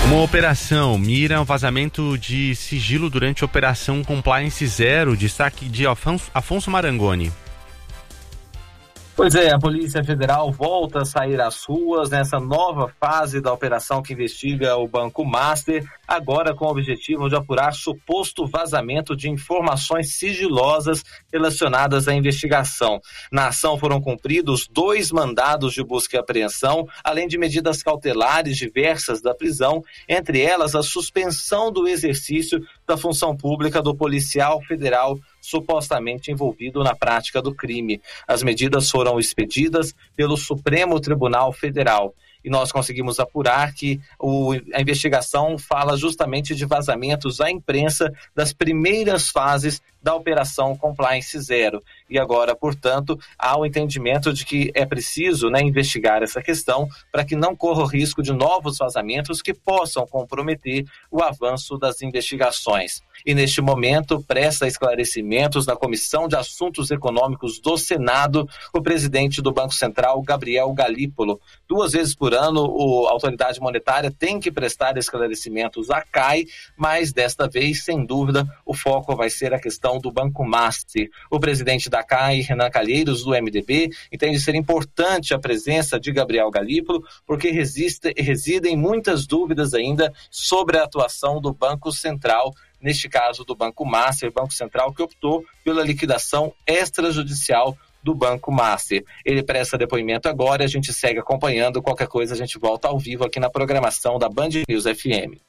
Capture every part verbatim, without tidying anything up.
Uma operação mira um vazamento de sigilo durante a Operação Compliance Zero. Destaque de Afonso, Afonso Marangoni. Pois é, a Polícia Federal volta a sair às ruas nessa nova fase da operação que investiga o Banco Master, agora com o objetivo de apurar suposto vazamento de informações sigilosas relacionadas à investigação. Na ação foram cumpridos dois mandados de busca e apreensão, além de medidas cautelares diversas da prisão, entre elas a suspensão do exercício da função pública do policial federal supostamente envolvido na prática do crime. As medidas foram expedidas pelo Supremo Tribunal Federal. E nós conseguimos apurar que o, a investigação fala justamente de vazamentos à imprensa das primeiras fases da Operação Compliance Zero. E agora, portanto, há o entendimento de que é preciso, né, investigar essa questão para que não corra o risco de novos vazamentos que possam comprometer o avanço das investigações. E neste momento presta esclarecimentos na Comissão de Assuntos Econômicos do Senado o presidente do Banco Central, Gabriel Galípolo. Duas vezes por ano a autoridade monetária tem que prestar esclarecimentos à C A I, mas desta vez, sem dúvida, o foco vai ser a questão do Banco Master. O presidente da C A I, Renan Calheiros, do M D B, entende ser importante a presença de Gabriel Galípolo, porque resiste, residem muitas dúvidas ainda sobre a atuação do Banco Central, neste caso do Banco Master, Banco Central que optou pela liquidação extrajudicial do Banco Master. Ele presta depoimento agora e a gente segue acompanhando. Qualquer coisa a gente volta ao vivo aqui na programação da Band News F M.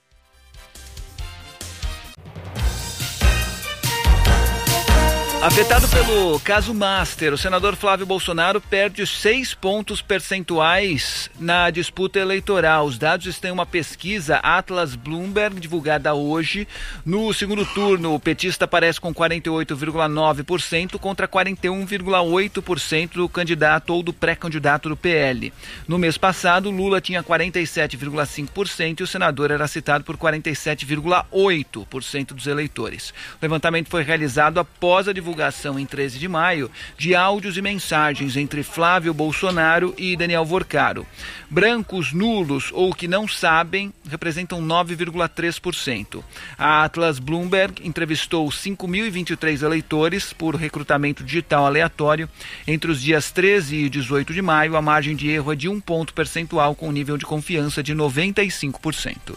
Afetado pelo caso Master, o senador Flávio Bolsonaro perde seis pontos percentuais na disputa eleitoral. Os dados estão em uma pesquisa Atlas Bloomberg, divulgada hoje. No segundo turno, o petista aparece com quarenta e oito vírgula nove por cento contra quarenta e um vírgula oito por cento do candidato ou do pré-candidato do P L. No mês passado, Lula tinha quarenta e sete vírgula cinco por cento e o senador era citado por quarenta e sete vírgula oito por cento dos eleitores. O levantamento foi realizado após a divulgação divulgação em treze de maio de áudios e mensagens entre Flávio Bolsonaro e Daniel Vorcaro. Brancos, nulos ou que não sabem representam nove vírgula três por cento. A Atlas Bloomberg entrevistou cinco mil e vinte e três eleitores por recrutamento digital aleatório. Entre os dias treze e dezoito de maio, a margem de erro é de um ponto percentual com nível de confiança de noventa e cinco por cento.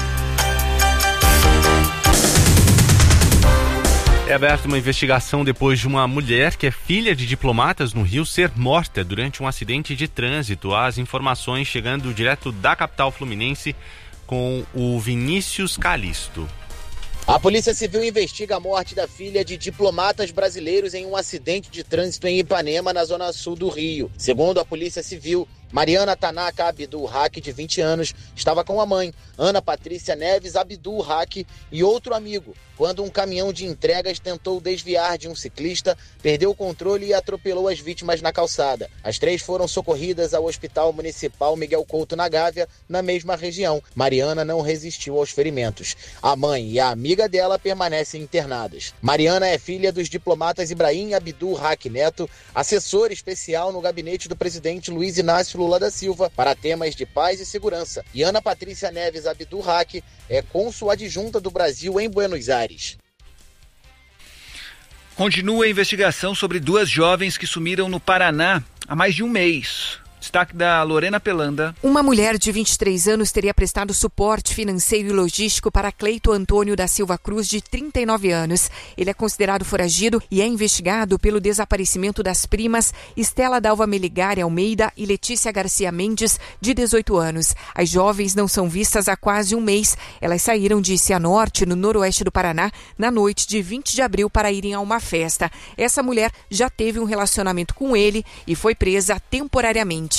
É aberta uma investigação depois de uma mulher que é filha de diplomatas no Rio ser morta durante um acidente de trânsito. As informações chegando direto da capital fluminense com o Vinícius Calisto. A Polícia Civil investiga a morte da filha de diplomatas brasileiros em um acidente de trânsito em Ipanema, na zona sul do Rio. Segundo a Polícia Civil, Mariana Tanaka Abdul Haq, de vinte anos, estava com a mãe, Ana Patrícia Neves Abdul Haq, e outro amigo, quando um caminhão de entregas tentou desviar de um ciclista, perdeu o controle e atropelou as vítimas na calçada. As três foram socorridas ao Hospital Municipal Miguel Couto na Gávea, na mesma região. Mariana não resistiu aos ferimentos. A mãe e a amiga dela permanecem internadas. Mariana é filha dos diplomatas Ibrahim Abdul Haq Neto, assessor especial no gabinete do presidente Luiz Inácio Lula da Silva para temas de paz e segurança. E Ana Patrícia Neves Abdul Haq é cônsul adjunta do Brasil em Buenos Aires. Continua a investigação sobre duas jovens que sumiram no Paraná há mais de um mês. Destaque da Lorena Pelanda. Uma mulher de vinte e três anos teria prestado suporte financeiro e logístico para Cleito Antônio da Silva Cruz, de trinta e nove anos. Ele é considerado foragido e é investigado pelo desaparecimento das primas Estela Dalva Meligari Almeida e Letícia Garcia Mendes, de dezoito anos. As jovens não são vistas há quase um mês. Elas saíram de Cianorte, no noroeste do Paraná, na noite de vinte de abril para irem a uma festa. Essa mulher já teve um relacionamento com ele e foi presa temporariamente.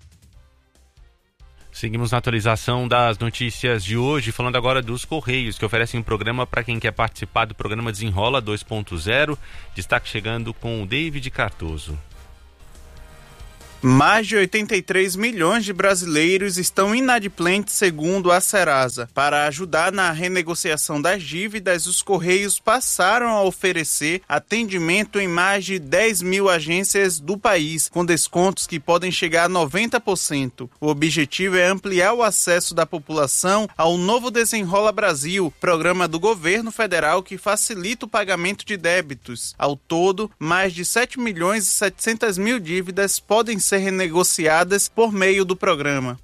Seguimos na atualização das notícias de hoje, falando agora dos Correios, que oferecem um programa para quem quer participar do programa Desenrola dois ponto zero. Destaque chegando com o David Cardoso. Mais de oitenta e três milhões de brasileiros estão inadimplentes, segundo a Serasa. Para ajudar na renegociação das dívidas, os Correios passaram a oferecer atendimento em mais de dez mil agências do país, com descontos que podem chegar a noventa por cento. O objetivo é ampliar o acesso da população ao novo Desenrola Brasil, programa do governo federal que facilita o pagamento de débitos. Ao todo, mais de sete milhões e setecentas mil dívidas podem ser renegociadas por meio do programa.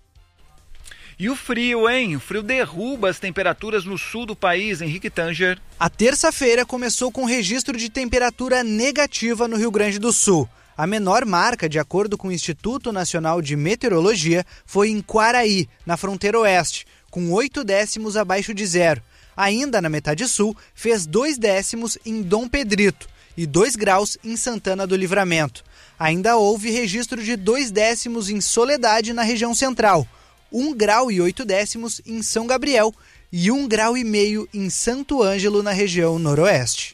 E o frio, hein? O frio derruba as temperaturas no sul do país, Henrique Tanger. A terça-feira começou com registro de temperatura negativa no Rio Grande do Sul. A menor marca, de acordo com o Instituto Nacional de Meteorologia, foi em Quaraí, na fronteira oeste, com oito décimos abaixo de zero. Ainda na metade sul, fez dois décimos em Dom Pedrito e dois graus em Santana do Livramento. Ainda houve registro de dois décimos em Soledade, na região central, um grau e oito décimos em São Gabriel e um grau e meio em Santo Ângelo, na região noroeste.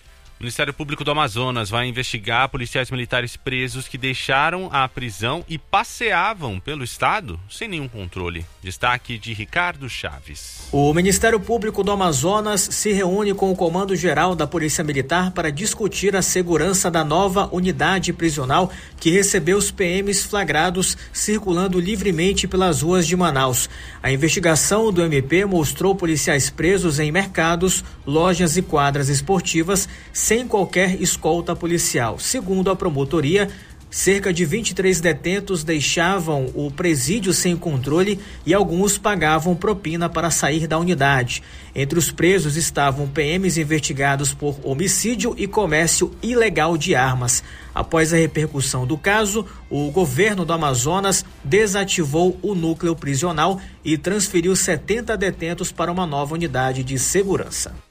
O Ministério Público do Amazonas vai investigar policiais militares presos que deixaram a prisão e passeavam pelo estado sem nenhum controle. Destaque de Ricardo Chaves. O Ministério Público do Amazonas se reúne com o Comando-Geral da Polícia Militar para discutir a segurança da nova unidade prisional que recebeu os P Ms flagrados circulando livremente pelas ruas de Manaus. A investigação do M P mostrou policiais presos em mercados, lojas e quadras esportivas sem qualquer escolta policial. Segundo a promotoria, cerca de vinte e três detentos deixavam o presídio sem controle e alguns pagavam propina para sair da unidade. Entre os presos estavam P Ms investigados por homicídio e comércio ilegal de armas. Após a repercussão do caso, o governo do Amazonas desativou o núcleo prisional e transferiu setenta detentos para uma nova unidade de segurança.